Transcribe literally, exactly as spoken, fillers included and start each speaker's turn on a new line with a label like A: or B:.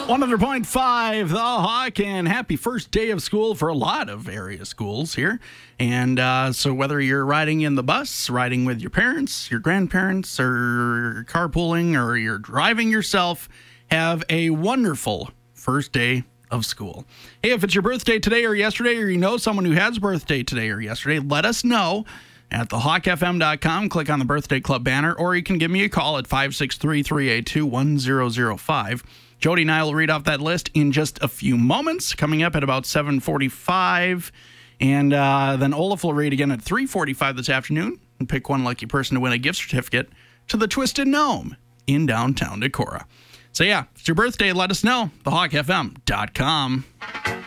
A: one hundred point five The Hawk, and happy first day of school for a lot of area schools here. And uh, so whether you're riding in the bus, riding with your parents, your grandparents, or carpooling, or you're driving yourself, have a wonderful first day of school. Hey, if it's your birthday today or yesterday, or you know someone who has a birthday today or yesterday, let us know at the hawk f m dot com. Click on the Birthday Club banner, or you can give me a call at five six three, three eight two, one zero zero five. Jody and I will read off that list in just a few moments, coming up at about seven forty-five. And uh, then Olaf will read again at three forty-five this afternoon and pick one lucky person to win a gift certificate to the Twisted Gnome in downtown Decorah. So yeah, if it's your birthday, let us know. the hawk f m dot com.